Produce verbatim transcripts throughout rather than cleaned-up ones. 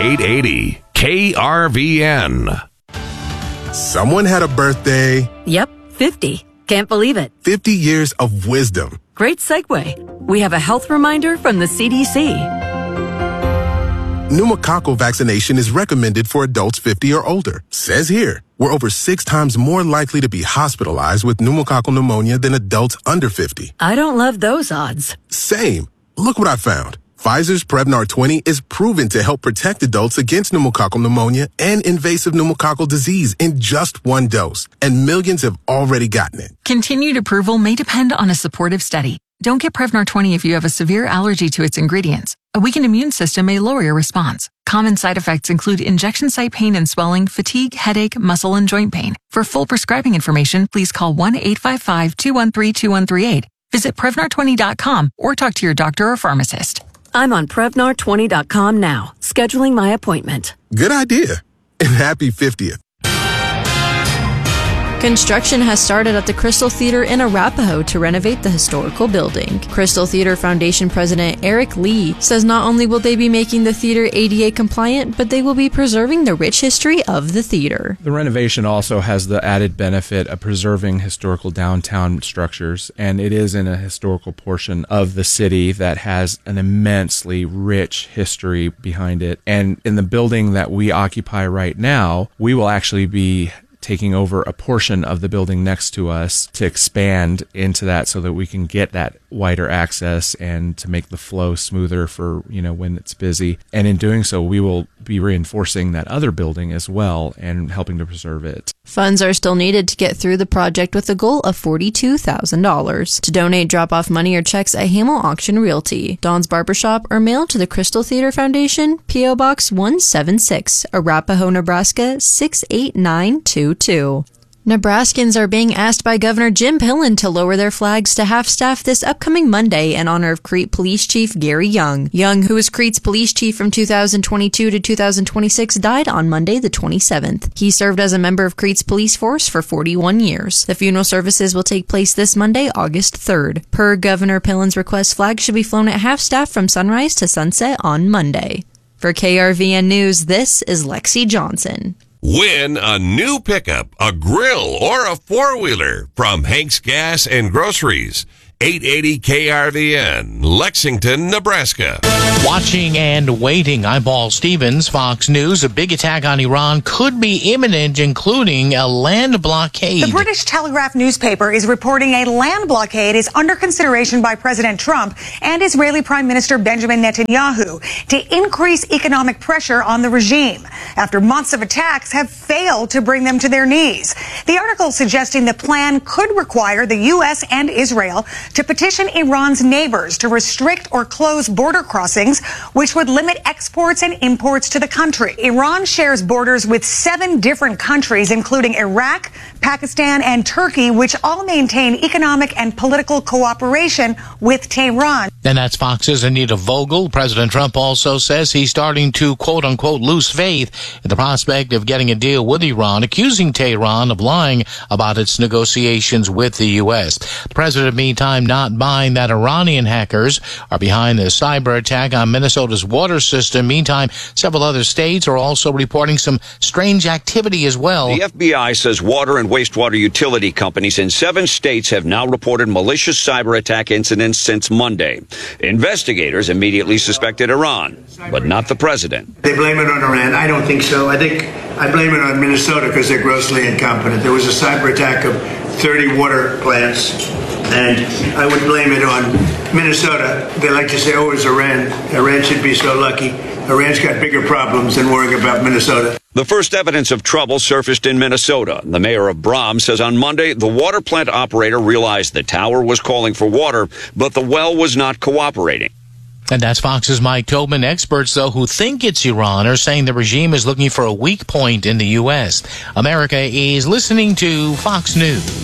eight eighty K R V N. Someone had a birthday. Yep, fifty. Can't believe it. fifty years of wisdom. Great segue. We have a health reminder from the C D C. Pneumococcal vaccination is recommended for adults fifty or older. Says here, we're over six times more likely to be hospitalized with pneumococcal pneumonia than adults under fifty. I don't love those odds. Same. Look what I found. Pfizer's Prevnar twenty is proven to help protect adults against pneumococcal pneumonia and invasive pneumococcal disease in just one dose. And millions have already gotten it. Continued approval may depend on a supportive study. Don't get Prevnar twenty if you have a severe allergy to its ingredients. A weakened immune system may lower your response. Common side effects include injection site pain and swelling, fatigue, headache, muscle, and joint pain. For full prescribing information, please call one eight five five, two one three, two one three eight. Visit Prevnar twenty dot com or talk to your doctor or pharmacist. I'm on Prevnar twenty dot com now, scheduling my appointment. Good idea. And happy fiftieth. Construction has started at the Crystal Theater in Arapahoe to renovate the historical building. Crystal Theater Foundation President Eric Lee says not only will they be making the theater A D A compliant, but they will be preserving the rich history of the theater. The renovation also has the added benefit of preserving historical downtown structures, and it is in a historical portion of the city that has an immensely rich history behind it. And in the building that we occupy right now, we will actually be taking over a portion of the building next to us to expand into that so that we can get that wider access and to make the flow smoother for, you know, when it's busy. And in doing so, we will be reinforcing that other building as well and helping to preserve it. Funds are still needed to get through the project with a goal of forty-two thousand dollars. To donate, drop off money or checks at Hamel Auction Realty, Don's Barbershop, or mail to the Crystal Theater Foundation, P O Box one seventy-six, Arapahoe, Nebraska six eight nine two two. Nebraskans are being asked by Governor Jim Pillen to lower their flags to half-staff this upcoming Monday in honor of Crete Police Chief Gary Young. Young, who was Crete's police chief from two thousand twenty-two to two thousand twenty-six, died on Monday the twenty-seventh. He served as a member of Crete's police force for forty-one years. The funeral services will take place this Monday, August third. Per Governor Pillen's request, flags should be flown at half-staff from sunrise to sunset on Monday. For K R V N News, this is Lexi Johnson. Win a new pickup, a grill, or a four-wheeler from Hank's Gas and Groceries. eight eighty K R V N, Lexington, Nebraska. Watching and waiting. I'm Paul Stevens, Fox News. A big attack on Iran could be imminent, including a land blockade. The British Telegraph newspaper is reporting a land blockade is under consideration by President Trump and Israeli Prime Minister Benjamin Netanyahu to increase economic pressure on the regime after months of attacks have failed to bring them to their knees. The article suggesting the plan could require the U S and Israel to petition Iran's neighbors to restrict or close border crossings, which would limit exports and imports to the country. Iran shares borders with seven different countries, including Iraq, Pakistan, and Turkey, which all maintain economic and political cooperation with Tehran. And that's Fox's Anita Vogel. President Trump also says he's starting to, quote-unquote, lose faith in the prospect of getting a deal with Iran, accusing Tehran of lying about its negotiations with the U S. The president, meantime, not buying that Iranian hackers are behind the cyber attack on Minnesota's water system. Meantime, several other states are also reporting some strange activity as well. The F B I says water and wastewater utility companies in seven states have now reported malicious cyber attack incidents since Monday. Investigators immediately suspected Iran, but not the president. They blame it on Iran. I don't think so. I think I blame it on Minnesota because they're grossly incompetent. There was a cyber attack of thirty water plants, and I would blame it on Minnesota. They like to say, oh, it's Iran. Iran should be so lucky. Iran's got bigger problems than worrying about Minnesota. The first evidence of trouble surfaced in Minnesota. The mayor of Brahms says on Monday the water plant operator realized the tower was calling for water, but the well was not cooperating. And that's Fox's Mike Tobin. Experts, though, who think it's Iran are saying the regime is looking for a weak point in the U S. America is listening to Fox News.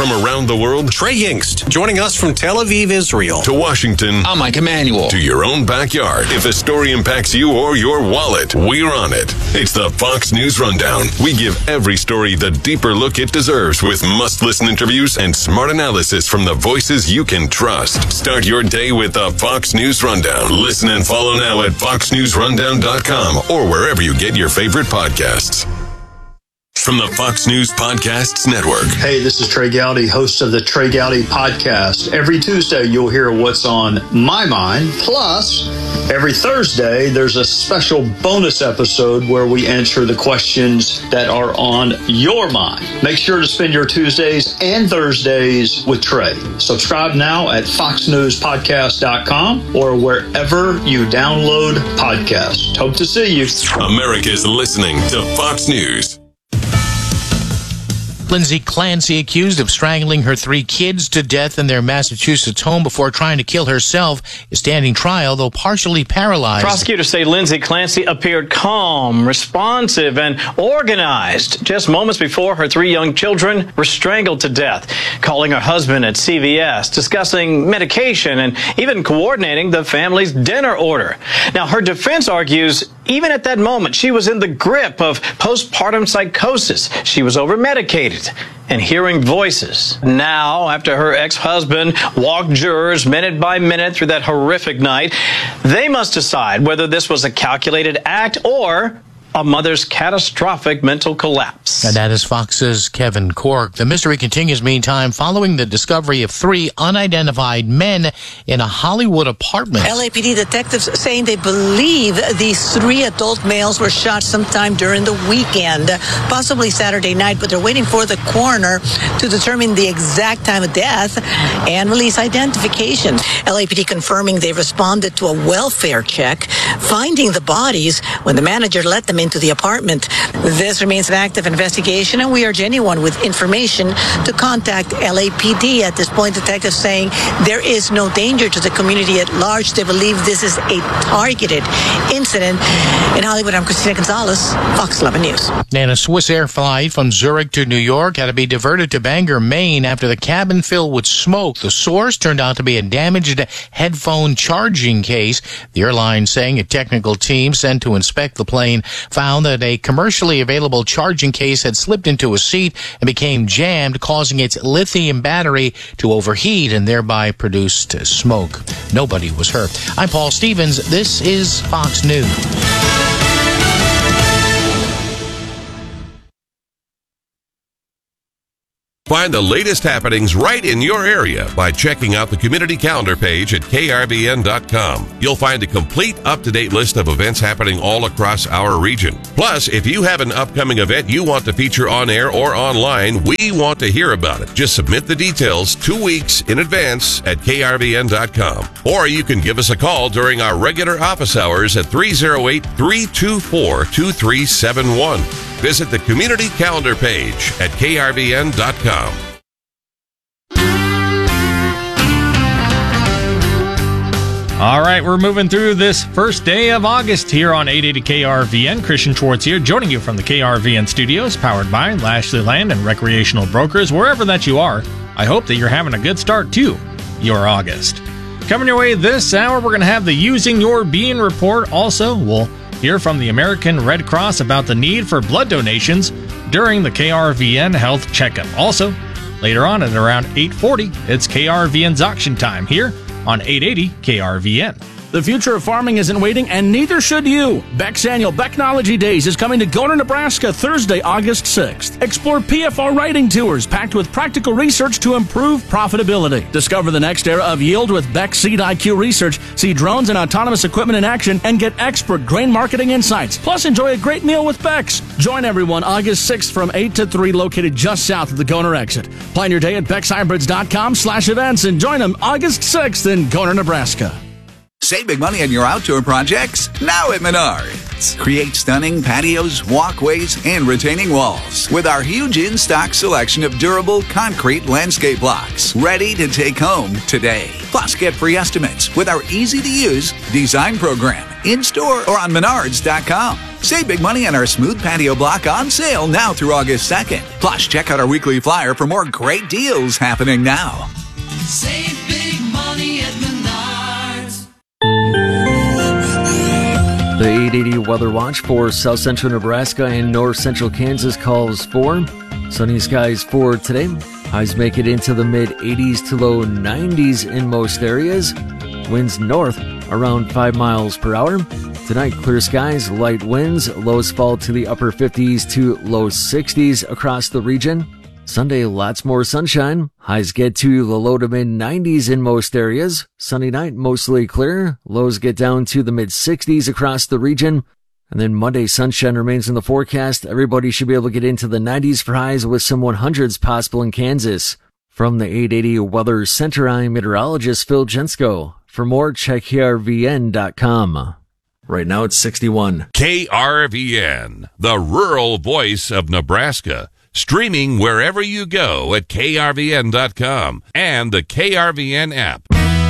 From around the world, Trey Yingst, joining us from Tel Aviv, Israel. To Washington, I'm Mike Emanuel. To your own backyard. If a story impacts you or your wallet, we're on it. It's the Fox News Rundown. We give every story the deeper look it deserves with must-listen interviews and smart analysis from the voices you can trust. Start your day with the Fox News Rundown. Listen and follow now at fox news rundown dot com or wherever you get your favorite podcasts. From the Fox News Podcasts Network. Hey, this is Trey Gowdy, host of the Trey Gowdy Podcast. Every Tuesday, you'll hear what's on my mind. Plus, every Thursday, there's a special bonus episode where we answer the questions that are on your mind. Make sure to spend your Tuesdays and Thursdays with Trey. Subscribe now at fox news podcast dot com or wherever you download podcasts. Hope to see you. America's listening to Fox News. Lindsay Clancy, accused of strangling her three kids to death in their Massachusetts home before trying to kill herself, is standing trial, though partially paralyzed. Prosecutors say Lindsay Clancy appeared calm, responsive, and organized just moments before her three young children were strangled to death, calling her husband at C V S, discussing medication, and even coordinating the family's dinner order. Now, her defense argues even at that moment, she was in the grip of postpartum psychosis. She was over-medicated and hearing voices. Now, after her ex-husband walked jurors minute by minute through that horrific night, they must decide whether this was a calculated act or a mother's catastrophic mental collapse. And that is Fox's Kevin Corke. The mystery continues, meantime, following the discovery of three unidentified men in a Hollywood apartment. L A P D detectives saying they believe these three adult males were shot sometime during the weekend, possibly Saturday night, but they're waiting for the coroner to determine the exact time of death and release identification. L A P D confirming they responded to a welfare check, finding the bodies when the manager let them into the apartment. This remains an active investigation, and we urge anyone with information to contact L A P D. At this point, detectives saying there is no danger to the community at large. They believe this is a targeted incident. In Hollywood, I'm Christina Gonzalez, Fox eleven News. And a Swiss Air flight from Zurich to New York had to be diverted to Bangor, Maine after the cabin filled with smoke. The source turned out to be a damaged headphone charging case. The airline saying a technical team sent to inspect the plane found that a commercially available charging case had slipped into a seat and became jammed, causing its lithium battery to overheat and thereby produced smoke. Nobody was hurt. I'm Paul Stevens. This is Fox News. Find the latest happenings right in your area by checking out the community calendar page at K R V N dot com. You'll find a complete up-to-date list of events happening all across our region. Plus, if you have an upcoming event you want to feature on air or online, we want to hear about it. Just submit the details two weeks in advance at K R V N dot com. Or you can give us a call during our regular office hours at three oh eight, three two four, two three seven one. Visit the community calendar page at K R V N dot com. All right, we're moving through this first day of August here on eight eighty K R V N. Christian Schwartz here, joining you from the K R V N studios, powered by Lashley Land and Recreational Brokers, wherever that you are. I hope that you're having a good start to your August. Coming your way this hour, we're going to have the Using Your Being report. Also, we'll hear from the American Red Cross about the need for blood donations during the K R V N Health Checkup. Also, later on at around eight forty, it's K R V N's auction time here on eight eighty K R V N. The future of farming isn't waiting, and neither should you. Beck's annual Becknology Days is coming to Goner, Nebraska, Thursday, August sixth. Explore P F R writing tours packed with practical research to improve profitability. Discover the next era of yield with Beck Seed I Q research. See drones and autonomous equipment in action and get expert grain marketing insights. Plus, enjoy a great meal with Beck's. Join everyone August sixth from eight to three, located just south of the Goner exit. Plan your day at bex hybrids dot com slash events and join them August sixth in Goner, Nebraska. Save big money on your outdoor projects now at Menards. Create stunning patios, walkways, and retaining walls with our huge in-stock selection of durable concrete landscape blocks ready to take home today. Plus, get free estimates with our easy-to-use design program in-store or on menards dot com. Save big money on our smooth patio block on sale now through August second. Plus, check out our weekly flyer for more great deals happening now. Save big money at Menards. The eight eighty Weather Watch for south central Nebraska and north central Kansas calls for sunny skies for today. Highs make it into the mid eighties to low nineties in most areas. Winds north around five miles per hour. Tonight, clear skies, light winds. Lows fall to the upper fifties to low sixties across the region. Sunday, lots more sunshine. Highs get to the low to mid nineties in most areas. Sunday night, mostly clear. Lows get down to the mid sixties across the region. And then Monday, sunshine remains in the forecast. Everybody should be able to get into the nineties for highs with some hundreds possible in Kansas. From the eight eighty Weather Center, I'm meteorologist Phil Jensko. For more, check K R V N dot com. Right now it's sixty-one. K R V N, the rural voice of Nebraska. Streaming wherever you go at K R V N dot com and the K R V N app.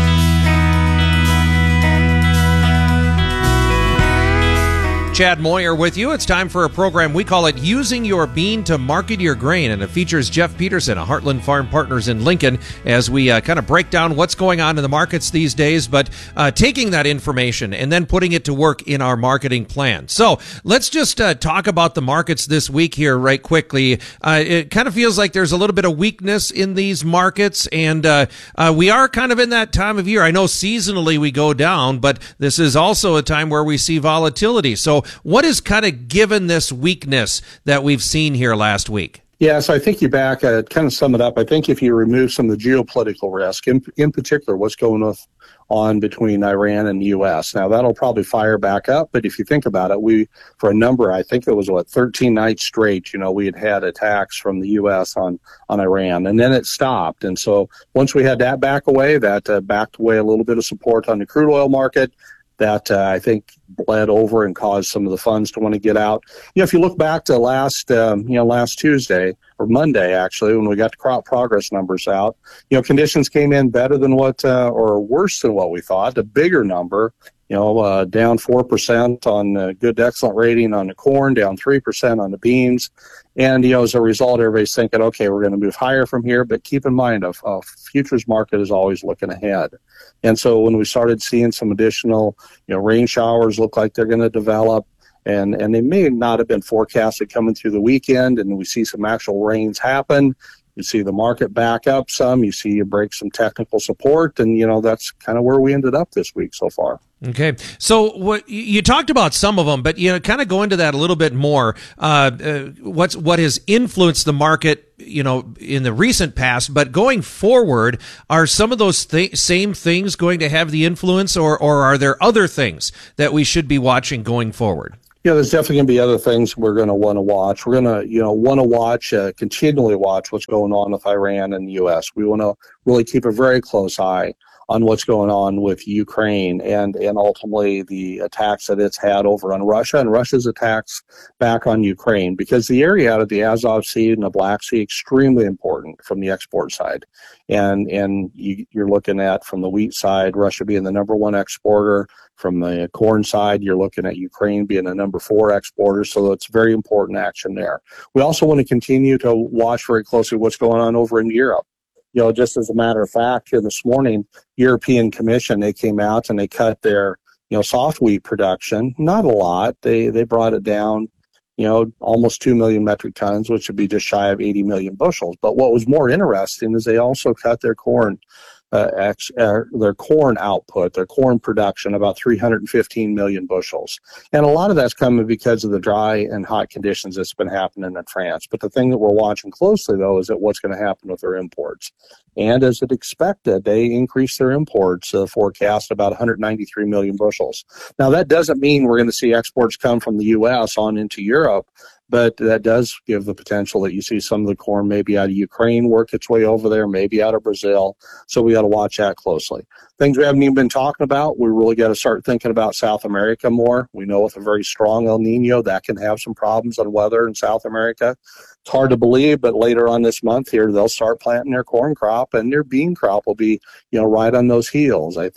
Chad Moyer with you. It's time for a program we call it Using Your Bean to Market Your Grain, and it features Jeff Peterson of Heartland Farm Partners in Lincoln as we uh, kind of break down what's going on in the markets these days, but uh, taking that information and then putting it to work in our marketing plan. So let's just uh, talk about the markets this week here right quickly. Uh, it kind of feels like there's a little bit of weakness in these markets, and uh, uh, we are kind of in that time of year. I know seasonally we go down, but this is also a time where we see volatility. So what has kind of given this weakness that we've seen here last week? Yeah, so I think you back, uh, kind of sum it up. I think if you remove some of the geopolitical risk, in, in particular, what's going on between Iran and the U S. Now, that'll probably fire back up, but if you think about it, we, for a number, I think it was, what, thirteen nights straight, you know, we had had attacks from the U S on, on Iran, and then it stopped. And so once we had that back away, that uh, backed away a little bit of support on the crude oil market. That uh, I think bled over and caused some of the funds to want to get out. You know, if you look back to last, um, you know, last Tuesday or Monday, actually, when we got the crop progress numbers out, you know, conditions came in better than what, uh, or worse than what we thought. A bigger number, you know, uh, down four percent on the good to excellent rating on the corn, down three percent on the beans. And, you know, as a result, everybody's thinking, okay, we're going to move higher from here. But keep in mind, a, a futures market is always looking ahead. And so when we started seeing some additional, you know, rain showers look like they're going to develop, and, and they may not have been forecasted coming through the weekend, and we see some actual rains happen, you see the market back up some, you see you break some technical support, and, you know, that's kind of where we ended up this week so far. Okay, so what you talked about some of them, but you know, kind of go into that a little bit more. Uh, uh, what's what has influenced the market, you know, in the recent past, but going forward, are some of those th- same things going to have the influence, or or are there other things that we should be watching going forward? Yeah, there's definitely going to be other things we're going to want to watch. We're going to, you know, want to watch, uh, continually watch what's going on with Iran and the U S. We want to really keep a very close eye on what's going on with Ukraine and, and ultimately the attacks that it's had over on Russia and Russia's attacks back on Ukraine, because the area out of the Azov Sea and the Black Sea, extremely important from the export side. And, and you, you're looking at, from the wheat side, Russia being the number one exporter. From the corn side, you're looking at Ukraine being the number four exporter. So it's very important action there. We also want to continue to watch very closely what's going on over in Europe. You know, just as a matter of fact, here this morning, European Commission, they came out and they cut their, you know, soft wheat production. Not a lot. They they brought it down, you know, almost two million metric tons, which would be just shy of eighty million bushels. But what was more interesting is they also cut their corn, uh, ex, uh, their corn output, their corn production, about three hundred fifteen million bushels. And a lot of that's coming because of the dry and hot conditions that's been happening in France. But the thing that we're watching closely, though, is that what's going to happen with their imports. And as it expected, they increased their imports, uh, forecast about one hundred ninety-three million bushels. Now, that doesn't mean we're going to see exports come from the U S on into Europe, but that does give the potential that you see some of the corn maybe out of Ukraine work its way over there, maybe out of Brazil. So we got to watch that closely. Things we haven't even been talking about, we really got to start thinking about South America more. We know with a very strong El Nino, that can have some problems on weather in South America. It's hard to believe, but later on this month here, they'll start planting their corn crop, and their bean crop will be, you know, right on those heels. I think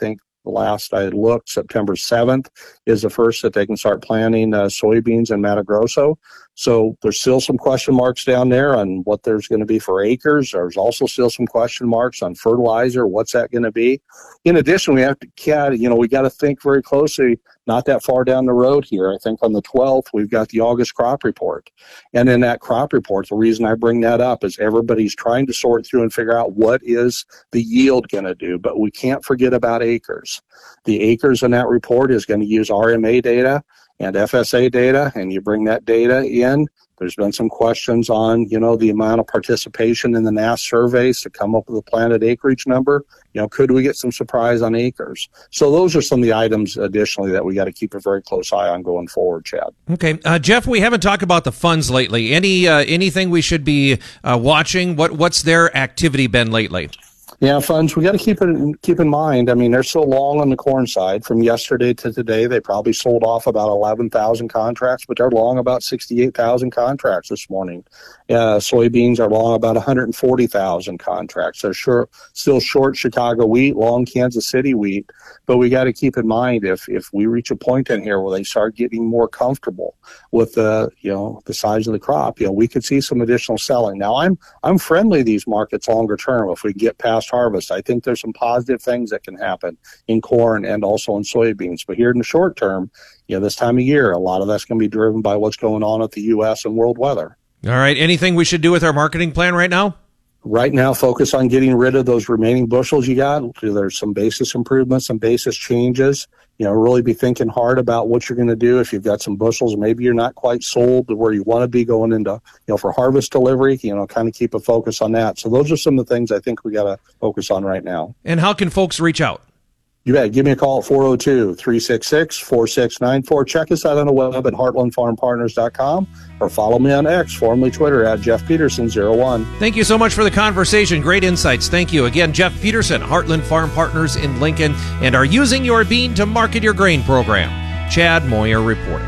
The last I looked, September seventh is the first that they can start planting uh, soybeans in Mato Grosso. So there's still some question marks down there on what there's going to be for acres. There's also still some question marks on fertilizer. What's that going to be? In addition, we have to, you know, we got to think very closely, not that far down the road here. I think on the twelfth, we've got the August crop report. And in that crop report, the reason I bring that up is everybody's trying to sort through and figure out what is the yield going to do. But we can't forget about acres. The acres in that report is going to use R M A data and F S A data, and you bring that data in. There's been some questions on, you know, the amount of participation in the N A S surveys to come up with a planted acreage number. You know, could we get some surprise on acres? So those are some of the items additionally that we got to keep a very close eye on going forward, Chad. Okay. Uh, Jeff, we haven't talked about the funds lately. Any uh, anything we should be uh, watching? What What's their activity been lately? Yeah, funds, we got to keep it keep in mind. I mean, they're so long on the corn side. From yesterday to today, they probably sold off about eleven thousand contracts, but they're long about sixty-eight thousand contracts this morning. Uh, soybeans are long about one hundred forty thousand contracts. They're sure, still short Chicago wheat, long Kansas City wheat. But we got to keep in mind, if if we reach a point in here where they start getting more comfortable with the, you know, the size of the crop, you know, we could see some additional selling. Now, I'm I'm friendly to these markets longer term. If we get past harvest, I think there's some positive things that can happen in corn and also in soybeans. But here in the short term, you know, this time of year, a lot of that's going to be driven by what's going on at the U S and world weather. All right. Anything we should do with our marketing plan right now? Right now, focus on getting rid of those remaining bushels you got. There's some basis improvements, some basis changes. You know, really be thinking hard about what you're going to do. If you've got some bushels, maybe you're not quite sold to where you want to be going into, you know, for harvest delivery, you know, kind of keep a focus on that. So those are some of the things I think we got to focus on right now. And how can folks reach out? You bet. Give me a call at four oh two, three six six, four six nine four. Check us out on the web at heartland farm partners dot com or follow me on X, formerly Twitter, at Jeff Peterson zero one. Thank you so much for the conversation. Great insights. Thank you. Again, Jeff Peterson, Heartland Farm Partners in Lincoln, and our Using Your Bean to Market Your Grain program. Chad Moyer reporting.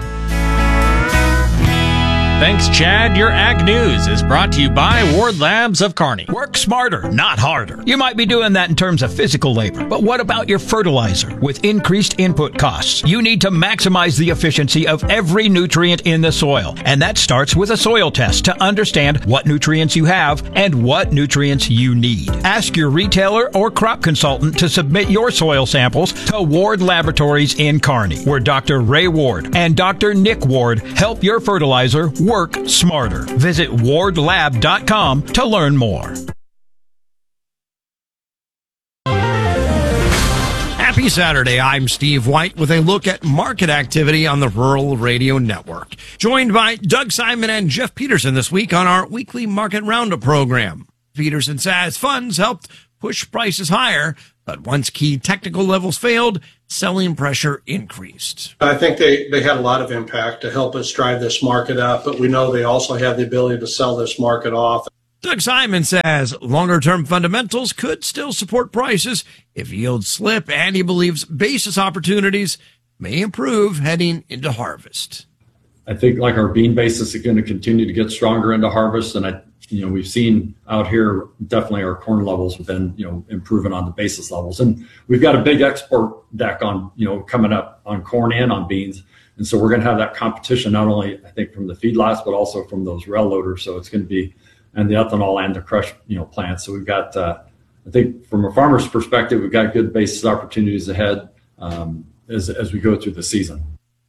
Thanks, Chad. Your Ag News is brought to you by Ward Labs of Kearney. Work smarter, not harder. You might be doing that in terms of physical labor, but what about your fertilizer? With increased input costs, you need to maximize the efficiency of every nutrient in the soil. And that starts with a soil test to understand what nutrients you have and what nutrients you need. Ask your retailer or crop consultant to submit your soil samples to Ward Laboratories in Kearney, where Doctor Ray Ward and Doctor Nick Ward help your fertilizer work smarter. Visit ward lab dot com to learn more. Happy Saturday. I'm Steve White with a look at market activity on the Rural Radio Network. Joined by Doug Simon and Jeff Peterson this week on our weekly Market Roundup program. Peterson says funds helped push prices higher, but once key technical levels failed, selling pressure increased. I think they, they had a lot of impact to help us drive this market up, but we know they also have the ability to sell this market off. Doug Simon says longer-term fundamentals could still support prices if yields slip, and he believes basis opportunities may improve heading into harvest. I think like our bean basis is going to continue to get stronger into harvest, and I, you know, we've seen out here definitely our corn levels have been, you know, improving on the basis levels, and we've got a big export deck on, you know, coming up on corn and on beans, and so we're going to have that competition not only I think from the feedlots but also from those rail loaders. So it's going to be and the ethanol and the crush, you know, plants. So we've got, uh, I think, from a farmer's perspective, we've got good basis opportunities ahead um, as as we go through the season.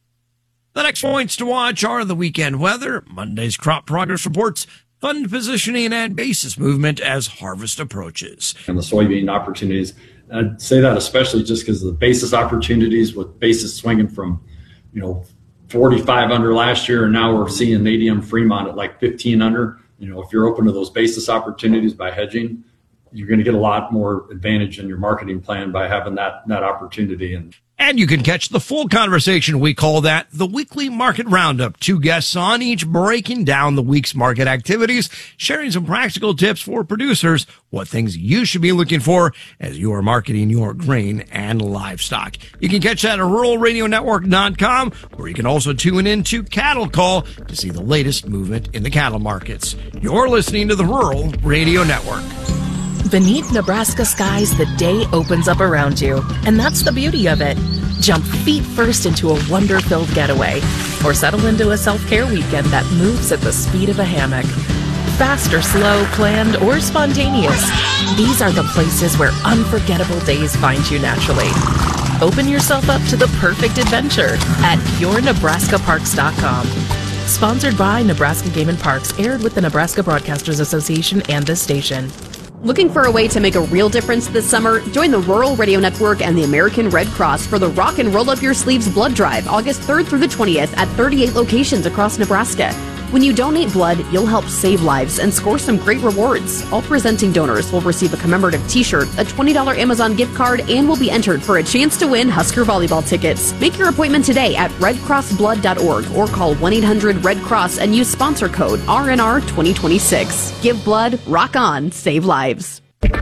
The next points to watch are the weekend weather, Monday's crop progress reports, fund positioning, and basis movement as harvest approaches. And the soybean opportunities, I'd say that especially just because of the basis opportunities with basis swinging from, you know, forty-five under last year, and now we're seeing A D M Fremont at like fifteen under. You know, if you're open to those basis opportunities by hedging, you're going to get a lot more advantage in your marketing plan by having that that opportunity. And And you can catch the full conversation. We call that the weekly market roundup. Two guests on each breaking down the week's market activities, sharing some practical tips for producers, what things you should be looking for as you are marketing your grain and livestock. You can catch that at rural radio network dot com, or you can also tune in to Cattle Call to see the latest movement in the cattle markets. You're listening to the Rural Radio Network. Beneath Nebraska skies, the day opens up around you, and that's the beauty of it. Jump feet first into a wonder-filled getaway, or settle into a self-care weekend that moves at the speed of a hammock. Fast or slow, planned or spontaneous, these are the places where unforgettable days find you naturally. Open yourself up to the perfect adventure at your nebraska parks dot com. Sponsored by Nebraska Game and Parks, aired with the Nebraska Broadcasters Association and this station. Looking for a way to make a real difference this summer? Join the Rural Radio Network and the American Red Cross for the Rock and Roll Up Your Sleeves Blood Drive, August third through the twentieth at thirty-eight locations across Nebraska. When you donate blood, you'll help save lives and score some great rewards. All presenting donors will receive a commemorative t-shirt, a twenty dollars Amazon gift card, and will be entered for a chance to win Husker volleyball tickets. Make your appointment today at red cross blood dot org or call one eight hundred red cross and use sponsor code R N R twenty twenty-six. Give blood, rock on, save lives.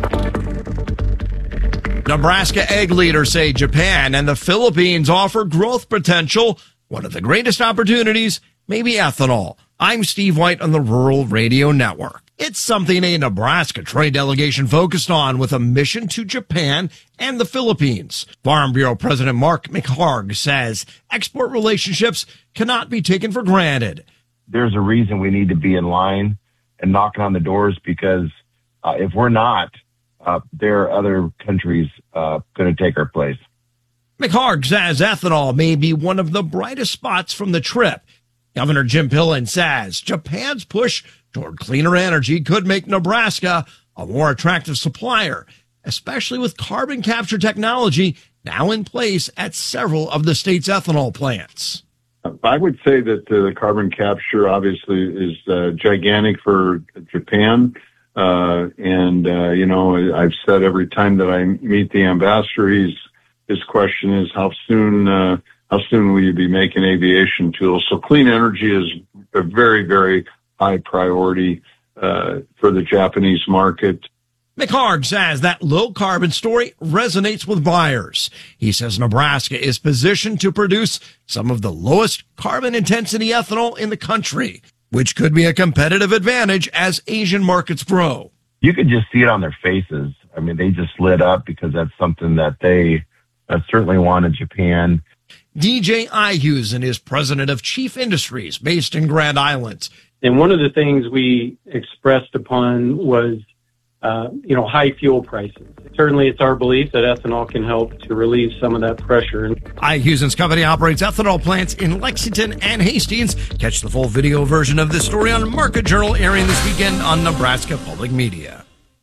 Nebraska egg leaders say Japan and the Philippines offer growth potential. One of the greatest opportunities may be ethanol. I'm Steve White on the Rural Radio Network. It's something a Nebraska trade delegation focused on with a mission to Japan and the Philippines. Farm Bureau President Mark McHarg says export relationships cannot be taken for granted. There's a reason we need to be in line and knocking on the doors, because uh, if we're not, uh, there are other countries uh, going to take our place. McHarg says ethanol may be one of the brightest spots from the trip. Governor Jim Pillen says Japan's push toward cleaner energy could make Nebraska a more attractive supplier, especially with carbon capture technology now in place at several of the state's ethanol plants. I would say that uh, the carbon capture obviously is uh, gigantic for Japan. Uh, and, uh, you know, I've said every time that I meet the ambassador, he's, his question is how soon, uh, how soon will you be making aviation tools? So clean energy is a very, very high priority uh, for the Japanese market. McHarg says that low carbon story resonates with buyers. He says Nebraska is positioned to produce some of the lowest carbon intensity ethanol in the country, which could be a competitive advantage as Asian markets grow. You could just see it on their faces. I mean, they just lit up because that's something that they uh, certainly want in Japan. D J Ihusen is president of Chief Industries based in Grand Island. And one of the things we expressed upon was, uh, you know, high fuel prices. Certainly it's our belief that ethanol can help to relieve some of that pressure. Ihusen's company operates ethanol plants in Lexington and Hastings. Catch the full video version of this story on Market Journal, airing this weekend on Nebraska Public Media.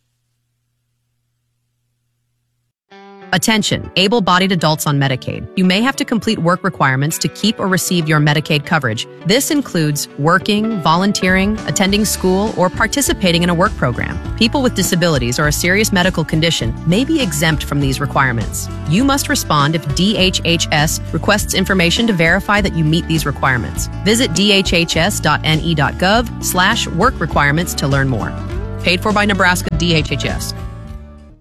Attention, able-bodied adults on Medicaid. You may have to complete work requirements to keep or receive your Medicaid coverage. This includes working, volunteering, attending school, or participating in a work program. People with disabilities or a serious medical condition may be exempt from these requirements. You must respond if D H H S requests information to verify that you meet these requirements. Visit d h h s dot n e dot gov slash work requirements to learn more. Paid for by Nebraska D H H S.